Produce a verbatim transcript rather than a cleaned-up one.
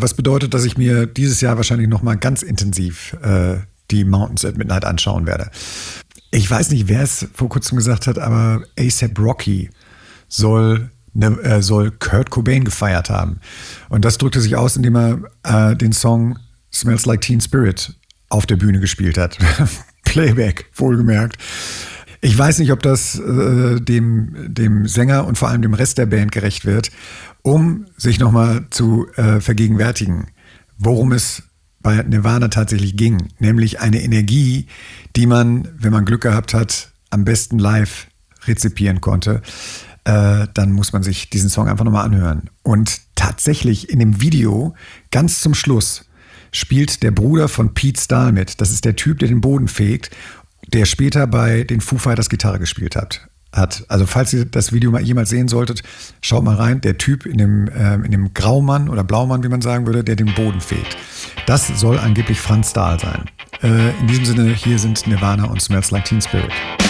was bedeutet, dass ich mir dieses Jahr wahrscheinlich nochmal ganz intensiv äh, die Mountains at Midnight anschauen werde. Ich weiß nicht, wer es vor kurzem gesagt hat, aber A$AP Rocky soll, ne, äh, soll Kurt Cobain gefeiert haben. Und das drückte sich aus, indem er äh, den Song Smells Like Teen Spirit auf der Bühne gespielt hat. Playback, wohlgemerkt. Ich weiß nicht, ob das äh, dem, dem Sänger und vor allem dem Rest der Band gerecht wird, um sich nochmal zu äh, vergegenwärtigen, worum es bei Nirvana tatsächlich ging. Nämlich eine Energie, die man, wenn man Glück gehabt hat, am besten live rezipieren konnte. Äh, dann muss man sich diesen Song einfach nochmal anhören. Und tatsächlich in dem Video, ganz zum Schluss, spielt der Bruder von Pete Stahl mit. Das ist der Typ, der den Boden fegt, der später bei den Foo Fighters Gitarre gespielt hat. hat. Also falls ihr das Video mal jemals sehen solltet, schaut mal rein. Der Typ in dem, ähm, in dem Graumann oder Blaumann, wie man sagen würde, der den Boden fegt. Das soll angeblich Franz Stahl sein. Äh, in diesem Sinne, hier sind Nirvana und Smells Like Teen Spirit.